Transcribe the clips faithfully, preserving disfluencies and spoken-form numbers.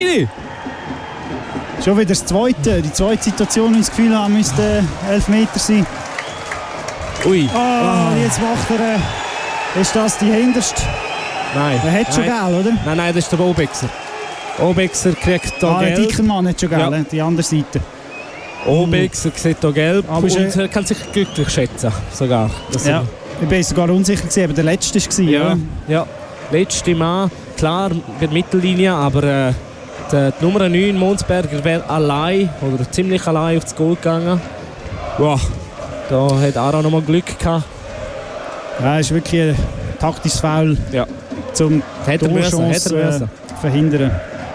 Schon wieder das zweite, die zweite Situation, ich das Gefühl habe, müsste Elfmeter sein. Ui. Oh, Ah. jetzt macht er... Äh, ist das die hinterste? Nein. Er hat schon Nein. Gel, oder? Nein, nein, das ist der Obexer. Obexer kriegt hier Ah, der Gelb. Dickermann hat schon Gel, Ja. die andere Seite. Obexer sieht hier Gelb Aber und ist, äh, er kann sich glücklich schätzen. Sogar. Das Ja. Ich bin sogar unsicher gewesen, aber der letzte war, Ja, oder? ja. Letzte Mann, klar, bei der Mittellinie, aber äh, die, die Nummer neun, Monsberger, wäre allein oder ziemlich allein aufs Goal gegangen. Wow. Da hat Aaron noch mal Glück gehabt. Ja, es ist wirklich ein taktisches Foul, Ja. zum Hätte er müssen, Torchance hätte er müssen. äh, verhindern.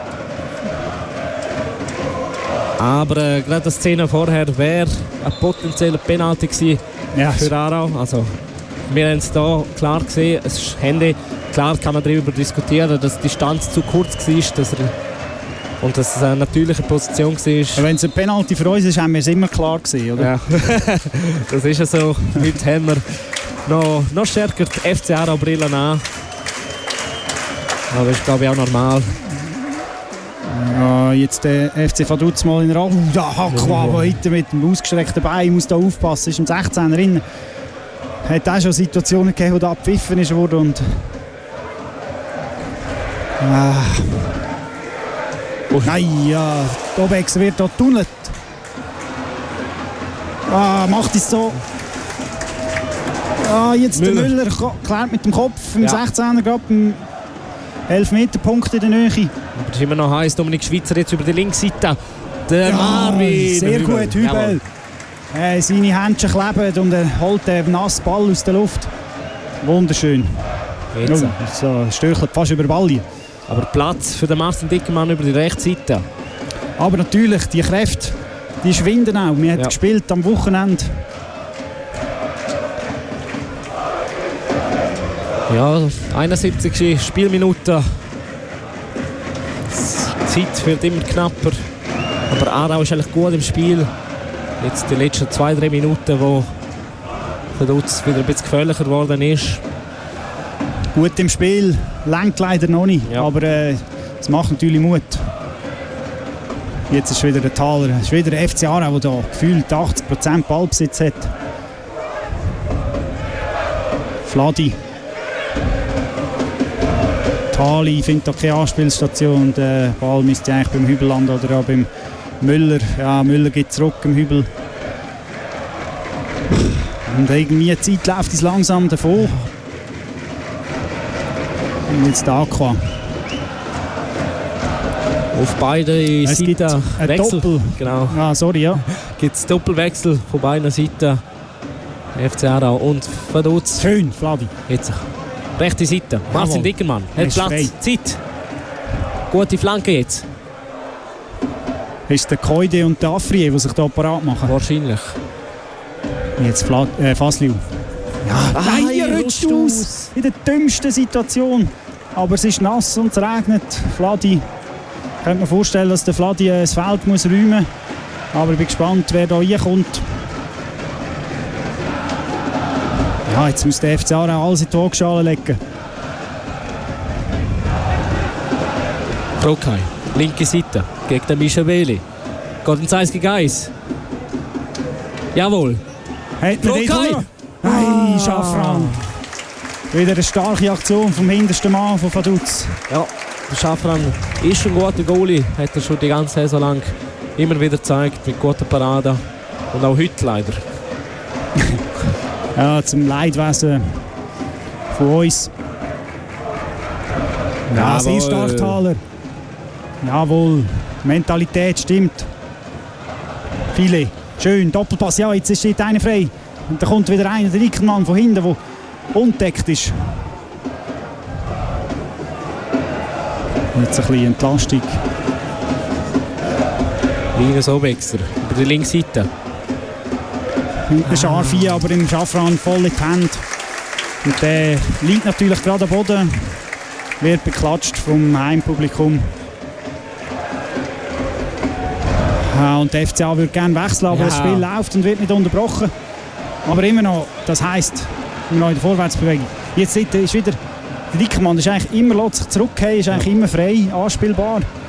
Aber äh, gerade die Szene vorher wäre ein potenzieller Penalty gewesen Ja, für Aarau. Also, wir haben es hier klar gesehen, es ist Hände. Klar kann man darüber diskutieren, dass die Distanz zu kurz war, dass er, und dass es eine natürliche Position war. wenn es ein Penalty für uns ist, haben wir es immer klar gesehen, oder? Ja, das ist ja so. Heute haben wir noch, noch stärker die F C Aarau-Brillen an. Aber das ist, glaube ich, auch normal. Ja, jetzt der F C Vaduz mal in der Hand. Uh, da Hakwa heute mit dem ausgestreckten Bein, muss da aufpassen, ist im sechzehner drin. Hat auch schon Situationen gegeben, wo da abgepfiffen ist worden und ah. Nein, ja, Obexer wird da tunnelt. Ah, macht es so. Ah, jetzt Müller. der Müller ko- klärt mit dem Kopf im Ja. sechzehner gerade beim elf-Meter-Punkt in der Nähe. Aber es ist immer noch heiß. Dominik Schweizer jetzt über die Linksseite. Der Ja, Marvin. sehr gut, Hübel. Äh, seine Händchen kleben und er holt den nassen Ball aus der Luft. Wunderschön. Jetzt. Oh, so, stöchelt fast über Ball. Aber Platz für den Martin Dickermann über die Rechtsseite. Aber natürlich, die Kräfte, die schwinden auch. Wir haben Ja. gespielt am Wochenende. Ja, einundsiebzigste Spielminute. Die Zeit wird immer knapper. Aber Aarau ist eigentlich gut im Spiel. Jetzt die letzten zwei, drei Minuten, wo Vaduz wieder ein bisschen gefährlicher geworden ist. Gut im Spiel, lenkt leider noch nicht. Ja. Aber äh, es macht natürlich Mut. Jetzt ist wieder der Thaler. Es ist wieder der F C Aarau, der da gefühlt achtzig Prozent Ballbesitz hat. Fladi. Thali findet da keine Anspielstation. Der Ball müsste eigentlich beim Hübel landen oder auch beim Müller. Ja, Müller geht zurück im Hübel. Und irgendwie die Zeit läuft es langsam davon. Und jetzt der Aqua. Auf beiden Es gibt Seiten ein Wechsel. Doppel. Genau. Ah, sorry, ja. Gibt es Doppelwechsel von beiden Seiten. F C Aarau und Vaduz. Schön, Fladi. Jetzt rechte Seite. Martin Jawohl. Dickermann Er hat ist Platz. frei. Zeit. Gute Flanke jetzt. Ist der Koide und der Afrier, die sich hier parat machen. Wahrscheinlich. Jetzt Fla äh, Fasliu. Ja, Ah, nein, er er rutscht aus. In der dümmsten Situation. Aber es ist nass und es regnet. Fladi. Ich könnte mir vorstellen, dass der Fladi äh, das Feld muss räumen muss. Aber ich bin gespannt, wer da reinkommt. Ja, jetzt muss der F C Aarau alles in die Waagschale legen. Frokay. Linke Seite. Gegen den Mischabeli. Geht ins eins gegen eins. Jawohl. Hat man Okay. dort noch? Nein, Schaffran. Wieder eine starke Aktion vom hintersten Mann von Vaduz. Ja, der Schaffran ist ein guter Goalie. Hat er schon die ganze Saison lang immer wieder gezeigt. Mit guten Paraden. Und auch heute leider. Ja, zum Leidwesen von uns. Ja, sehr stark, Thaler. Jawohl, Mentalität stimmt. Viele. Schön, Doppelpass. Ja, jetzt steht einer frei. Und da kommt wieder einer, der Dickermann von hinten, der undeckt ist. Jetzt ein bisschen Entlastung. Linus Obexer. Über die linke Seite. Hinten ah. scharf hier, aber im Schaffran voll in die Hände. Und der liegt natürlich gerade am Boden. Wird beklatscht vom Heimpublikum. Ja, und der F C A würde gerne wechseln, aber ja. Das Spiel läuft und wird nicht unterbrochen. Aber immer noch, das heisst, immer noch in der Vorwärtsbewegung. Jetzt ist wieder, der Dickermann ist eigentlich immer, lässt sich zurückgehen, ist eigentlich immer frei, anspielbar.